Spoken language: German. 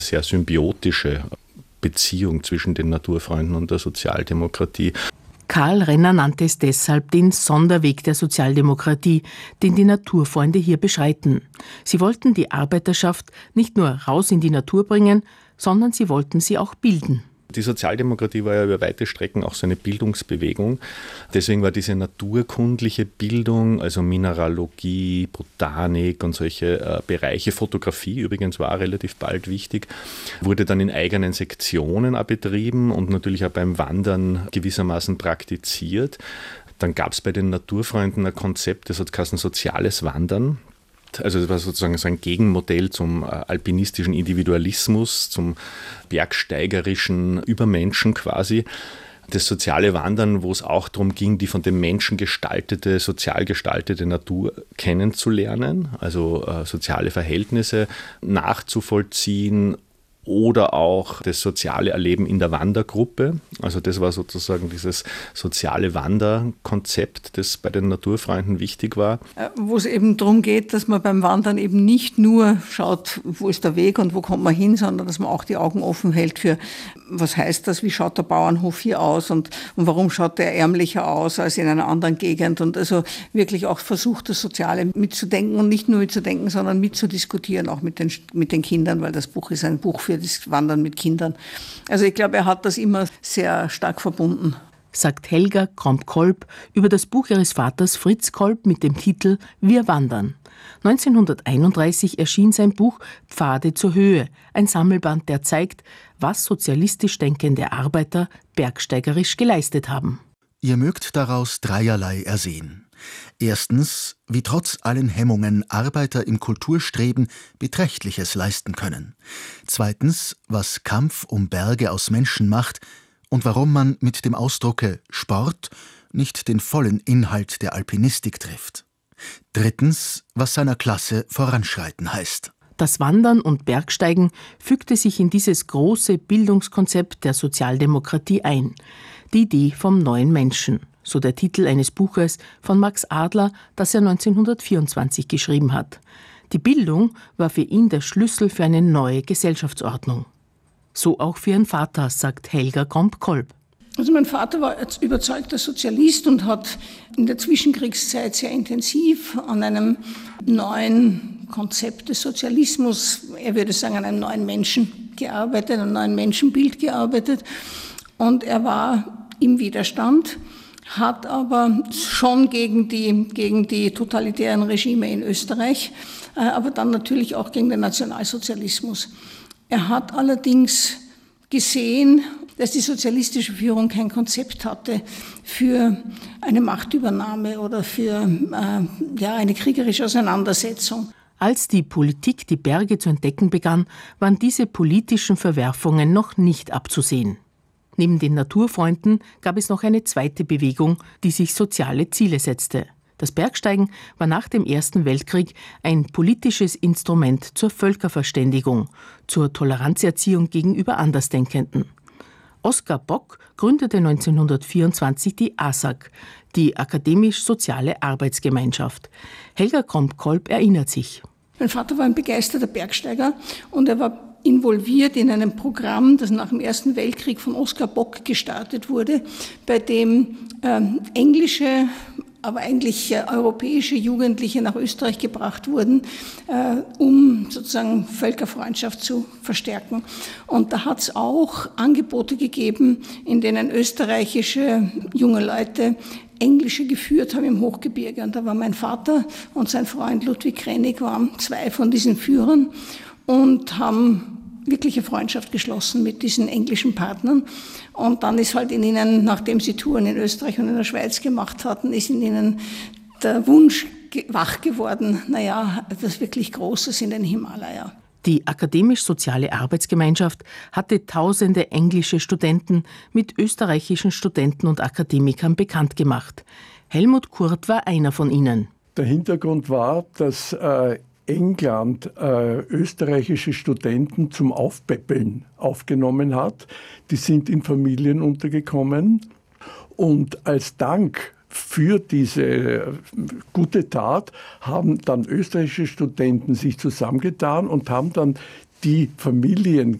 sehr symbiotische Beziehung zwischen den Naturfreunden und der Sozialdemokratie. Karl Renner nannte es deshalb den Sonderweg der Sozialdemokratie, den die Naturfreunde hier beschreiten. Sie wollten die Arbeiterschaft nicht nur raus in die Natur bringen, sondern sie wollten sie auch bilden. Die Sozialdemokratie war ja über weite Strecken auch so eine Bildungsbewegung. Deswegen war diese naturkundliche Bildung, also Mineralogie, Botanik und solche Bereiche, Fotografie übrigens war relativ bald wichtig, wurde dann in eigenen Sektionen auch betrieben und natürlich auch beim Wandern gewissermaßen praktiziert. Dann gab es bei den Naturfreunden ein Konzept, das hat geheißen soziales Wandern. Also das war sozusagen so ein Gegenmodell zum alpinistischen Individualismus, zum bergsteigerischen Übermenschen quasi. Das soziale Wandern, wo es auch darum ging, die von den Menschen gestaltete, sozial gestaltete Natur kennenzulernen, also soziale Verhältnisse nachzuvollziehen oder auch das soziale Erleben in der Wandergruppe. Also das war sozusagen dieses soziale Wanderkonzept, das bei den Naturfreunden wichtig war. Wo es eben darum geht, dass man beim Wandern eben nicht nur schaut, wo ist der Weg und wo kommt man hin, sondern dass man auch die Augen offen hält für, was heißt das, wie schaut der Bauernhof hier aus und warum schaut der ärmlicher aus als in einer anderen Gegend. Und also wirklich auch versucht, das Soziale mitzudenken und nicht nur mitzudenken, sondern mitzudiskutieren, auch mit den Kindern, weil das Buch ist ein Buch für das Wandern mit Kindern. Also ich glaube, er hat das immer sehr stark verbunden. Sagt Helga Kromp-Kolb über das Buch ihres Vaters Fritz Kolb mit dem Titel Wir wandern. 1931 erschien sein Buch Pfade zur Höhe, ein Sammelband, der zeigt, was sozialistisch denkende Arbeiter bergsteigerisch geleistet haben. Ihr mögt daraus dreierlei ersehen. Erstens, wie trotz allen Hemmungen Arbeiter im Kulturstreben Beträchtliches leisten können. Zweitens, was Kampf um Berge aus Menschen macht und warum man mit dem Ausdrucke Sport nicht den vollen Inhalt der Alpinistik trifft. Drittens, was seiner Klasse voranschreiten heißt. Das Wandern und Bergsteigen fügte sich in dieses große Bildungskonzept der Sozialdemokratie ein. Die Idee vom neuen Menschen. So der Titel eines Buches von Max Adler, das er 1924 geschrieben hat. Die Bildung war für ihn der Schlüssel für eine neue Gesellschaftsordnung. So auch für ihren Vater, sagt Helga Kromp-Kolb. Also mein Vater war überzeugter Sozialist und hat in der Zwischenkriegszeit sehr intensiv an einem neuen Konzept des Sozialismus, er würde sagen an einem neuen Menschen gearbeitet, einem neuen Menschenbild gearbeitet. Und er war im Widerstand, hat aber schon gegen die totalitären Regime in Österreich, aber dann natürlich auch gegen den Nationalsozialismus. Er hat allerdings gesehen, dass die sozialistische Führung kein Konzept hatte für eine Machtübernahme oder für eine kriegerische Auseinandersetzung. Als die Politik die Berge zu entdecken begann, waren diese politischen Verwerfungen noch nicht abzusehen. Neben den Naturfreunden gab es noch eine zweite Bewegung, die sich soziale Ziele setzte. Das Bergsteigen war nach dem Ersten Weltkrieg ein politisches Instrument zur Völkerverständigung, zur Toleranzerziehung gegenüber Andersdenkenden. Oskar Bock gründete 1924 die ASAG, die Akademisch-Soziale Arbeitsgemeinschaft. Helga Kromp-Kolb erinnert sich. Mein Vater war ein begeisterter Bergsteiger und er war involviert in einem Programm, das nach dem Ersten Weltkrieg von Oskar Bock gestartet wurde, bei dem englische, aber eigentlich europäische Jugendliche nach Österreich gebracht wurden, um sozusagen Völkerfreundschaft zu verstärken. Und da hat es auch Angebote gegeben, in denen österreichische junge Leute Englische geführt haben im Hochgebirge. Und da war mein Vater und sein Freund Ludwig Krennig waren zwei von diesen Führern und haben wirkliche Freundschaft geschlossen mit diesen englischen Partnern. Und dann ist halt in ihnen, nachdem sie Touren in Österreich und in der Schweiz gemacht hatten, ist in ihnen der Wunsch wach geworden, etwas wirklich Großes in den Himalaya. Die Akademisch-Soziale Arbeitsgemeinschaft hatte tausende englische Studenten mit österreichischen Studenten und Akademikern bekannt gemacht. Helmut Kurt war einer von ihnen. Der Hintergrund war, dass England österreichische Studenten zum Aufpäppeln aufgenommen hat. Die sind in Familien untergekommen und als Dank für diese gute Tat haben dann österreichische Studenten sich zusammengetan und haben dann die Familien